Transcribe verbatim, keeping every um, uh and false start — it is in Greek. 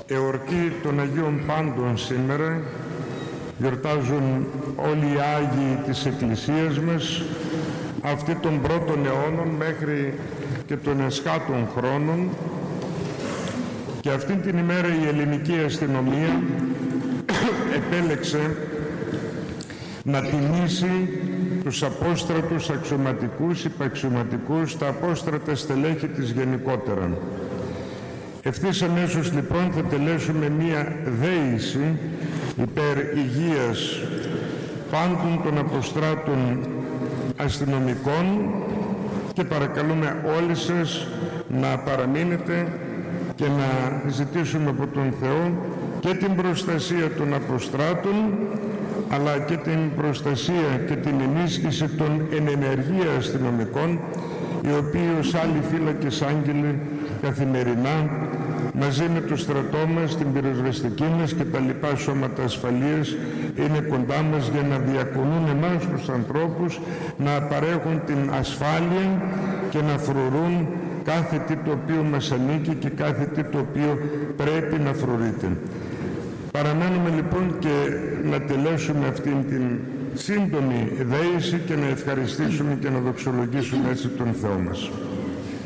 Εορτή των Αγίων Πάντων σήμερα. Γιορτάζουν όλοι οι Άγιοι της Εκκλησίας μας αυτή των πρώτων αιώνων μέχρι και των εσχάτων χρόνων, και αυτήν την ημέρα η ελληνική αστυνομία επέλεξε να τιμήσει τους απόστρατους αξιωματικούς, υπαξιωματικούς, τα απόστρατα στελέχη της γενικότερα. Ευθύς αμέσως λοιπόν θα τελέσουμε μία δέηση υπέρ υγείας πάντων των αποστράτων αστυνομικών, και παρακαλούμε όλοι σας να παραμείνετε και να ζητήσουμε από τον Θεό και την προστασία των αποστράτων, αλλά και την προστασία και την ενίσχυση των ενενεργεία αστυνομικών, οι οποίοι ως άλλοι φύλακες άγγελοι καθημερινά μαζί με το στρατό μας, την πυροσβεστική μας και τα λοιπά σώματα ασφαλείας είναι κοντά μας για να διακονούν εμάς τους ανθρώπους, να παρέχουν την ασφάλεια και να φρουρούν κάθε τι το οποίο μας ανήκει και κάθε τι το οποίο πρέπει να φρουρείται. Παραμένουμε λοιπόν και να τελέσουμε αυτήν την σύντομη δέηση και να ευχαριστήσουμε και να δοξολογήσουμε έτσι τον Θεό μας.